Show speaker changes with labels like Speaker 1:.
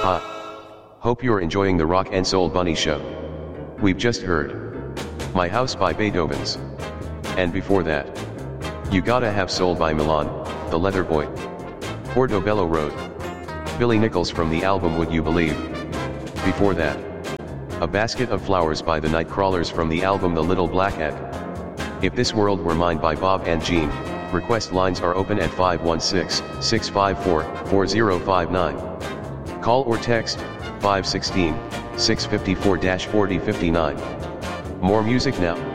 Speaker 1: Ha! Hope you're enjoying the Rock and Soul Bunny Show. We've just heard My House by Beethoven's. And before that, You Gotta Have Soul by Milan, The Leather Boy. Portobello Road. Billy Nichols from the album Would You Believe. Before that, A Basket of Flowers by the Nightcrawlers from the album The Little Black Egg. If This World Were Mine by Bob and Jean. Request lines are open at 516-654-4059. Call or text 516-654-4059. More music now.